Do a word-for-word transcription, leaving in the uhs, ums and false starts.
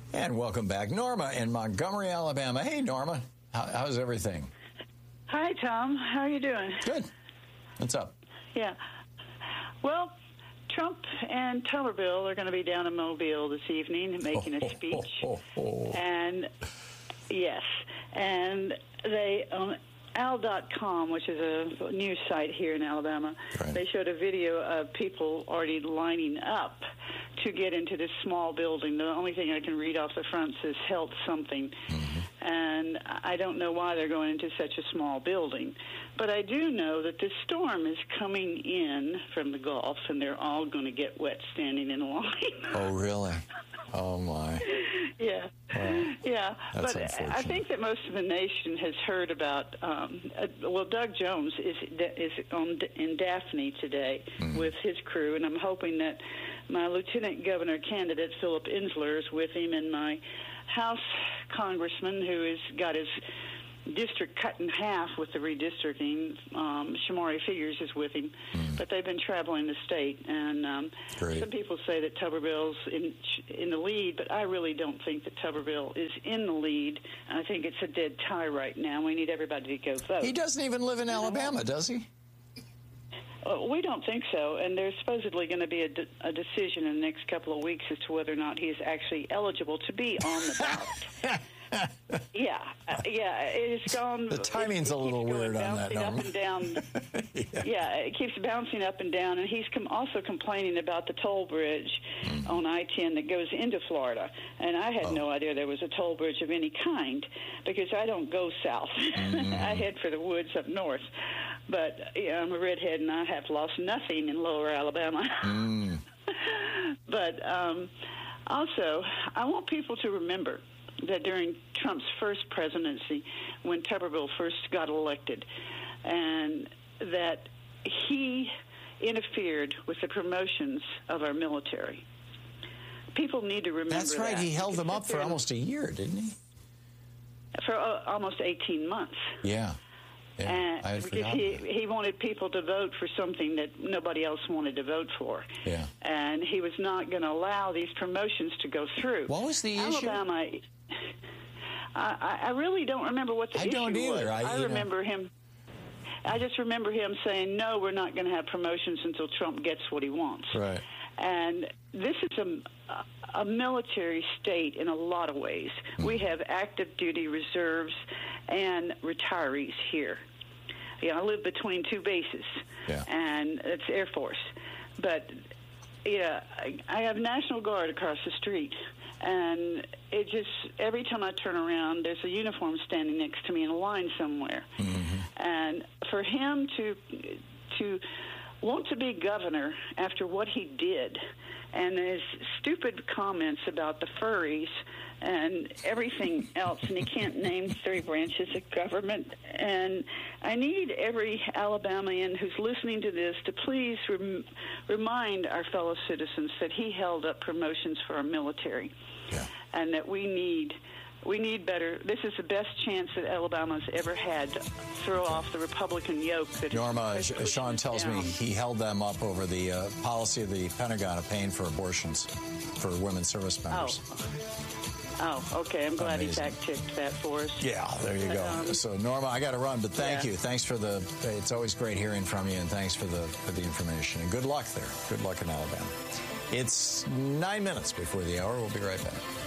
And welcome back, Norma in Montgomery, Alabama. Hey, Norma, How, how's everything? Hi, Tom. How are you doing? Good. What's up? Yeah. Well, Trump and Tuberville are going to be down in Mobile this evening making a speech. Oh, oh, oh. And, yes, and they, on Al dot com, which is a news site here in Alabama, Right. they showed a video of people already lining up to get into this small building. The only thing I can read off the front says health something. Mm-hmm. And I don't know why they're going into such a small building. But I do know that this storm is coming in from the Gulf, and they're all going to get wet standing in line. Oh, really? Oh, my. Yeah. Well, yeah. that's But unfortunate. I think that most of the nation has heard about, um, uh, well, Doug Jones is is on in Daphne today Mm-hmm. with his crew, and I'm hoping that my lieutenant governor candidate, Philip Insler, is with him, and my House congressman, who has got his district cut in half with the redistricting, um, Shamari Figures, is with him. Mm. But they've been traveling the state, and um, some people say that Tuberville's in in the lead, but I really don't think that Tuberville is in the lead. I think it's a dead tie right now. We need everybody to go vote. He doesn't even live in Alabama, does he? Uh, we don't think so, and there's supposedly going to be a, de- a decision in the next couple of weeks as to whether or not he is actually eligible to be on the ballot. yeah, uh, yeah, it's gone. The timing's it, it a little weird on that, Up Norma. and down. yeah. yeah, it keeps bouncing up and down, and he's com- also complaining about the toll bridge mm. on I ten that goes into Florida. And I had oh. no idea there was a toll bridge of any kind because I don't go south. Mm-hmm. I head for the woods up north. But yeah, I'm a redhead, and I have lost nothing in Lower Alabama. Mm. But um, also, I want people to remember that during Trump's first presidency, when Tuberville first got elected, and that he interfered with the promotions of our military. People need to remember that. That's right. That. He held them up for almost a year, didn't he? For uh, almost eighteen months. Yeah. Yeah, and I had because forgotten he, that. he wanted people to vote for something that nobody else wanted to vote for. Yeah. And he was not going to allow these promotions to go through. What was the Alabama, issue? I, I really don't remember what the I issue don't either. was. I, I remember know. him. I just remember him saying, no, we're not going to have promotions until Trump gets what he wants. Right. And this is a, a military state in a lot of ways. Mm. We have active duty reserves and retirees here. You know, I live between two bases, yeah. and it's Air Force. But, yeah, I, I have National Guard across the street, and it just, every time I turn around, there's a uniform standing next to me in a line somewhere. Mm-hmm. And for him to to want to be governor after what he did, and his stupid comments about the furries and everything else, and he can't name three branches of government. And I need every Alabamian who's listening to this to please rem- remind our fellow citizens that he held up promotions for our military, yeah. and that we need we need better. This is the best chance that Alabama's ever had to throw off the Republican yoke. That Norma, is Sean tells down. me he held them up over the uh, policy of the Pentagon of paying for abortions for women service members. Oh. Oh, okay. I'm glad Amazing. he fact-checked that for us. Yeah, there you go. Um, so, Norma, I got to run, but thank yeah. you. Thanks for the, it's always great hearing from you, and thanks for the for the information. And good luck there. Good luck in Alabama. It's nine minutes before the hour. We'll be right back.